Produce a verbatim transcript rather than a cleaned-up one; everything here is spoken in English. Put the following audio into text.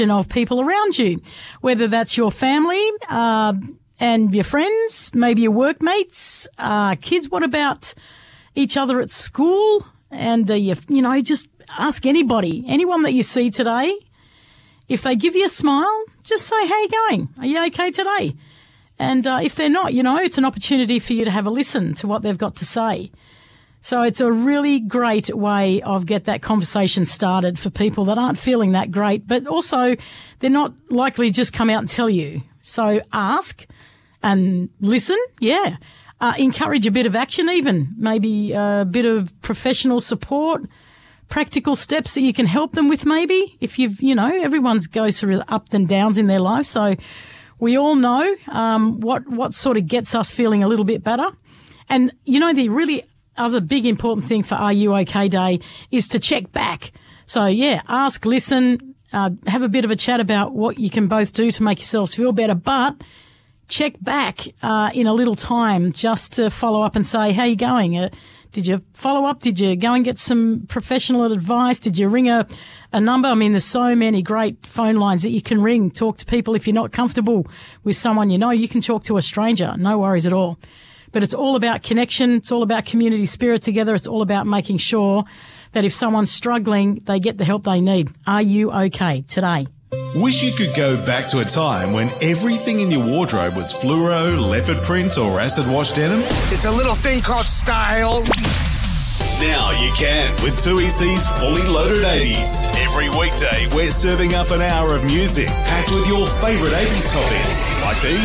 of people around you, whether that's your family uh, and your friends, maybe your workmates, uh, kids. What about each other at school? And, uh, you, you know, just ask anybody, anyone that you see today. If they give you a smile, just say, how you going? Are you okay today? And uh, if they're not, you know, it's an opportunity for you to have a listen to what they've got to say. So it's a really great way of get that conversation started for people that aren't feeling that great, but also they're not likely to just come out and tell you. So ask and listen, yeah. Uh, encourage a bit of action even, maybe a bit of professional support, practical steps that you can help them with maybe. If you've, you know, everyone goes through ups and downs in their life, so we all know um, what, what sort of gets us feeling a little bit better. And, you know, the really other big important thing for Are You OK Day is to check back. So, yeah, ask, listen, uh, have a bit of a chat about what you can both do to make yourselves feel better, but check back uh, in a little time just to follow up and say, how you going? Uh, did you follow up? Did you go and get some professional advice? Did you ring a, a number? I mean, there's so many great phone lines that you can ring, talk to people. If you're not comfortable with someone you know, you can talk to a stranger. No worries at all. But it's all about connection. It's all about community spirit together. It's all about making sure that if someone's struggling, they get the help they need. Are you okay today? Wish you could go back to a time when everything in your wardrobe was fluoro, leopard print or acid wash denim? It's a little thing called style. Now you can with two E C's Fully Loaded eighties. Every weekday we're serving up an hour of music packed with your favourite eighties top hits like these.